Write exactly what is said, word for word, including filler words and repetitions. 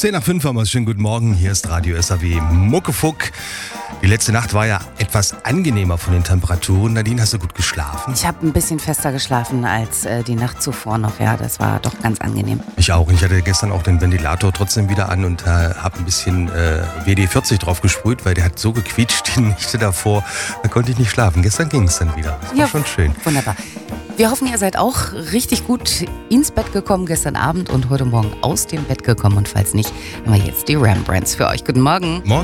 zehn nach fünf haben wir es. Schönen guten Morgen. Hier ist Radio S A W Muckefuck. Die letzte Nacht war ja etwas angenehmer von den Temperaturen. Nadine, hast du gut geschlafen? Ich habe ein bisschen fester geschlafen als äh, die Nacht zuvor noch. Ja, das war doch ganz angenehm. Ich auch. Ich hatte gestern auch den Ventilator trotzdem wieder an und äh, habe ein bisschen äh, W D vierzig drauf gesprüht, weil der hat so gequietscht die Nächte davor. Da konnte ich nicht schlafen. Gestern ging es dann wieder. Das war Ja, schon schön. Wunderbar. Wir hoffen, ihr seid auch richtig gut ins Bett gekommen gestern Abend und heute Morgen aus dem Bett gekommen. Und falls nicht, haben wir jetzt die Rembrandts für euch. Guten Morgen. Morgen.